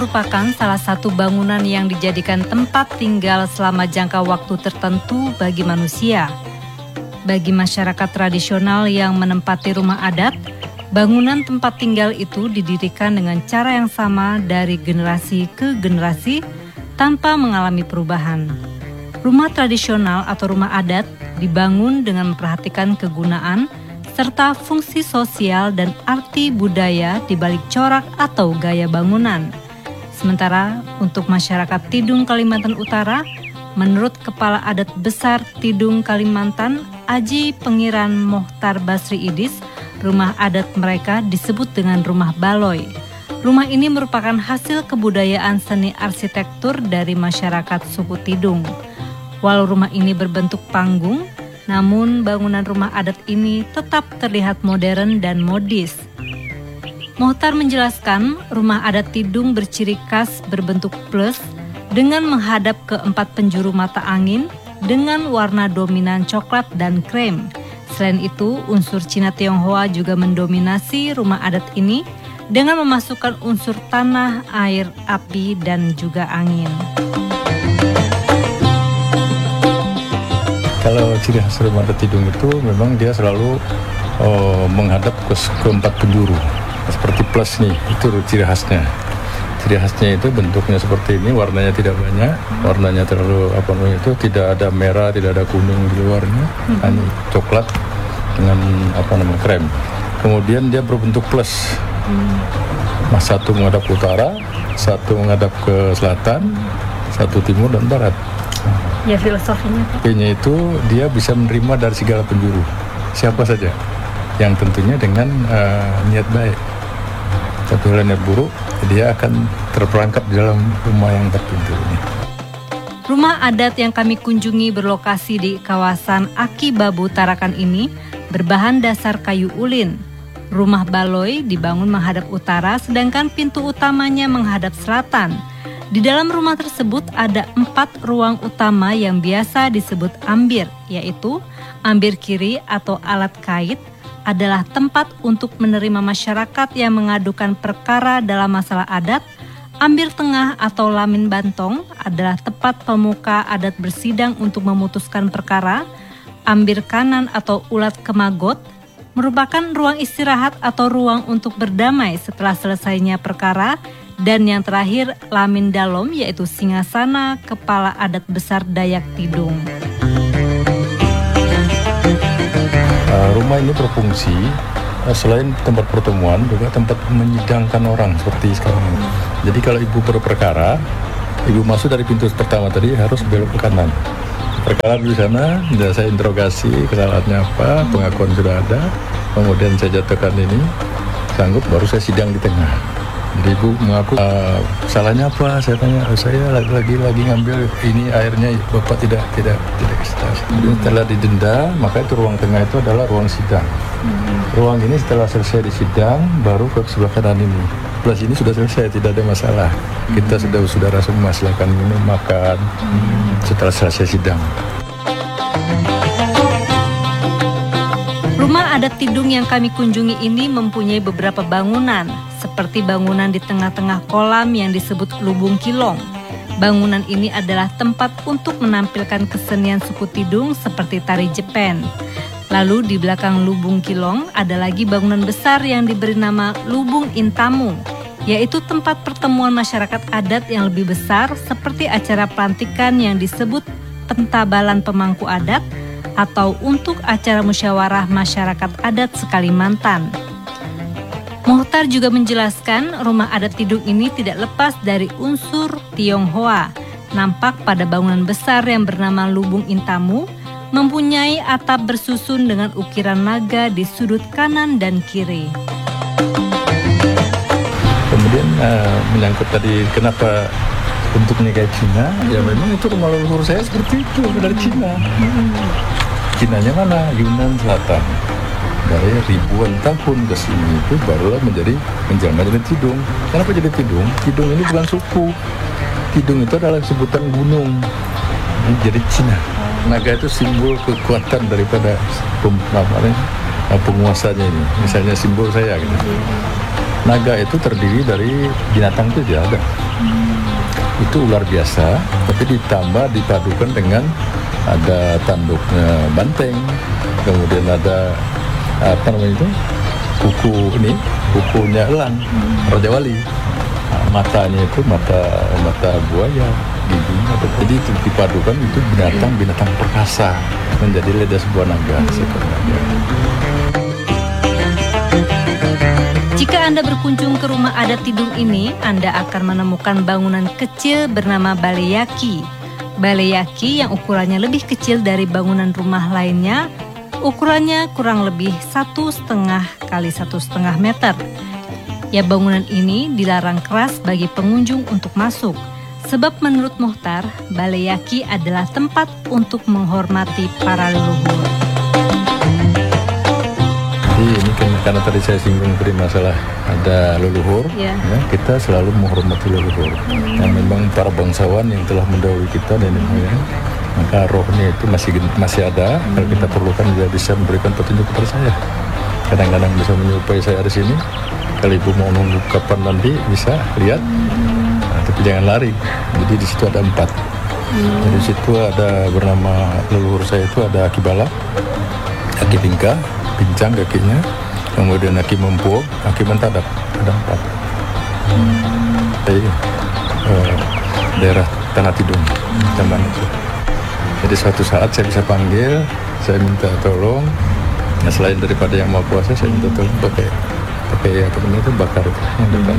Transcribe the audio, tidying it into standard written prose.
merupakan salah satu bangunan yang dijadikan tempat tinggal selama jangka waktu tertentu bagi manusia. Bagi masyarakat tradisional yang menempati rumah adat, bangunan tempat tinggal itu didirikan dengan cara yang sama dari generasi ke generasi tanpa mengalami perubahan. Rumah tradisional atau rumah adat dibangun dengan memperhatikan kegunaan serta fungsi sosial dan arti budaya di balik corak atau gaya bangunan. Sementara untuk masyarakat Tidung Kalimantan Utara, menurut Kepala Adat Besar Tidung Kalimantan, Aji Pengiran Mohtar Basri Idis, rumah adat mereka disebut dengan rumah baloi. Rumah ini merupakan hasil kebudayaan seni arsitektur dari masyarakat suku Tidung. Walau rumah ini berbentuk panggung, namun bangunan rumah adat ini tetap terlihat modern dan modis. Mohtar menjelaskan rumah adat Tidung berciri khas berbentuk plus dengan menghadap ke 4 penjuru mata angin dengan warna dominan coklat dan krem. Selain itu, unsur Cina Tionghoa juga mendominasi rumah adat ini dengan memasukkan unsur tanah, air, api, dan juga angin. Kalau ciri khas rumah adat Tidung itu memang dia selalu menghadap ke 4 penjuru. Seperti plus nih, itu ciri khasnya. Ciri khasnya itu bentuknya seperti ini, warnanya tidak banyak, warnanya terlalu tidak ada merah, tidak ada kuning di luarnya, hanya coklat dengan krem. Kemudian dia berbentuk plus. Satu menghadap ke utara, satu menghadap ke selatan, satu timur dan barat. Ya, filosofinya P-nya itu dia bisa menerima dari segala penjuru, siapa saja, yang tentunya dengan niat baik. Tapi kalau niat buruk, dia akan terperangkap di dalam rumah yang tertentu ini. Rumah adat yang kami kunjungi berlokasi di kawasan Aki Babu Tarakan ini berbahan dasar kayu ulin. Rumah baloi dibangun menghadap utara, sedangkan pintu utamanya menghadap selatan. Di dalam rumah tersebut ada 4 ruang utama yang biasa disebut ambir, yaitu ambir kiri atau alat kait adalah tempat untuk menerima masyarakat yang mengadukan perkara dalam masalah adat. Ambir tengah atau lamin bantong adalah tempat pemuka adat bersidang untuk memutuskan perkara. Ambir kanan atau ulat kemagot merupakan ruang istirahat atau ruang untuk berdamai setelah selesainya perkara. Dan yang terakhir, lamin dalom, yaitu singgasana Kepala Adat Besar Dayak Tidung. Rumah ini berfungsi selain tempat pertemuan juga tempat menyidangkan orang seperti sekarang. Jadi kalau ibu berperkara, ibu masuk dari pintu pertama tadi harus belok ke kanan. Perkara di sana, saya interogasi kesalahannya apa, pengakuan sudah ada, kemudian saya jatuhkan ini, sanggup baru saya sidang di tengah. Jadi ibu mengaku salahnya apa? Saya tanya, saya lagi ngambil ini airnya, bapak tidak kasih. Setelah didenda, maka itu ruang tengah itu adalah ruang sidang. Ruang ini setelah selesai di sidang, baru ke sebelah kanan ini. Sebelah sini sudah selesai, tidak ada masalah. Kita sudah saudara semua silakan minum, makan setelah selesai sidang. Rumah adat Tidung yang kami kunjungi ini mempunyai beberapa bangunan, seperti bangunan di tengah-tengah kolam yang disebut Lubung Kilong. Bangunan ini adalah tempat untuk menampilkan kesenian suku Tidung seperti tari Jepen. Lalu di belakang Lubung Kilong ada lagi bangunan besar yang diberi nama Lubung Intamu, yaitu tempat pertemuan masyarakat adat yang lebih besar seperti acara pelantikan yang disebut pentabalan pemangku adat atau untuk acara musyawarah masyarakat adat sekalimantan. Mohtar juga menjelaskan rumah adat Tidung ini tidak lepas dari unsur Tionghoa. Nampak pada bangunan besar yang bernama Lubung Intamu mempunyai atap bersusun dengan ukiran naga di sudut kanan dan kiri. Kemudian menyangkut tadi kenapa bentuknya kayak Cina, ya memang itu rumah leluhur saya seperti itu dari Cina. Cinanya mana? Yunan Selatan. Dari ribuan tahun ke sini itu barulah menjelma jadi Tidung. Kenapa jadi Tidung? Tidung ini bukan suku. Tidung itu adalah sebutan gunung. Jadi Cina. Naga itu simbol kekuatan daripada penguasanya ini. Misalnya simbol saya gitu. naga itu terdiri dari binatang itu tidak ada. Itu ular biasa, tapi ditambah dipadukan dengan ada tanduknya banteng, kemudian ada apa namanya itu kukunya elang, Raja Wali. Matanya itu mata buaya, giginya. Jadi itu dipadukan itu binatang perkasa menjadi lidah sebuah naga, seekor naga. Jika Anda berkunjung ke rumah adat Tidung ini, Anda akan menemukan bangunan kecil bernama Baleyaki. Baleyaki yang ukurannya lebih kecil dari bangunan rumah lainnya, ukurannya kurang lebih 1,5 kali 1,5 meter. Ya, bangunan ini dilarang keras bagi pengunjung untuk masuk, sebab menurut Muhtar, Baleyaki adalah tempat untuk menghormati para leluhur. Jadi ini kan karena tadi saya singgung tadi masalah ada leluhur, ya, kita selalu menghormati leluhur. Yang memang para bangsawan yang telah mendahului kita nenek moyang, maka rohnya itu masih ada. Kalau kita perlukan dia bisa memberikan petunjuk kepada saya. Kadang-kadang bisa menyerupai saya di sini. Kalau ibu mau nunggu kapan nanti bisa lihat, tapi jangan lari. Jadi di situ ada 4. Jadi di situ ada bernama leluhur saya itu ada Aki Bala, Aki Tingka, pincang kakinya, kemudian Aki Mempuog, Aki Mentadak, ada 4. Jadi daerah Tanah Tidung, zaman itu. Jadi suatu saat saya bisa panggil, saya minta tolong. Nah, selain daripada yang mau puasa, saya minta tolong pakai apa namanya itu bakar yang depan.